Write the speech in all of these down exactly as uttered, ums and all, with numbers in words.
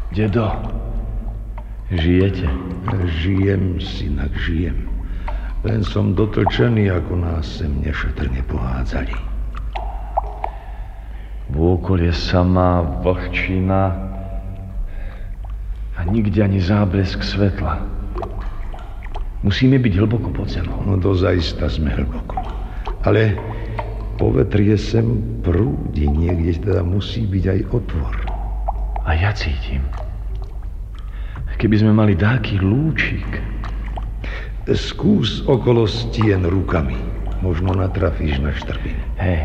Dedo, žijete? Žijem, synak, žijem. Len som dotlčený, ako nás sem nešetrne pohádzali. Vôkol je samá vlhčina a nikde ani záblesk svetla. Musíme byť hlboko pod zemou. No dozajista sme hlboko. Ale povetrie sem prúdi, niekde teda musí byť aj otvor. A ja cítim. Keby sme mali dáky lúčik. Skús okolo stien rukami. Možno natrafíš na štrbiny. Hej.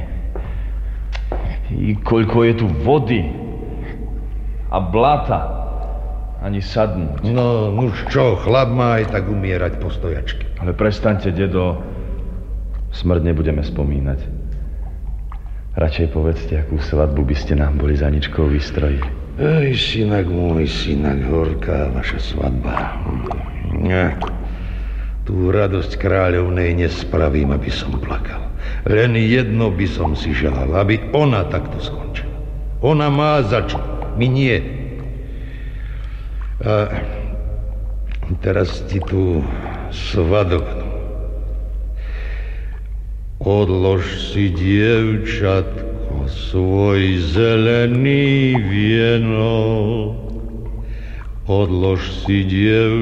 I koľko je tu vody a blata. Ani sadnúť. No, nuž čo, chlap má aj tak umierať po stojačke. Ale prestaňte, dedo. Smrť nebudeme spomínať. Radšej povedzte, akú svadbu by ste nám boli za ničkou vystrojili. Ej, synak môj, synak, horká vaša svadba. Ja, tú radosť kráľovnej nespravím, aby som plakal. Len jedno by som si želal, aby ona takto skončila. Ona má za čo, my nie. A teraz ti tú svadobnú. Odlož si, dievčatko, svoj zelený vienok. Odlož si, dievčatko,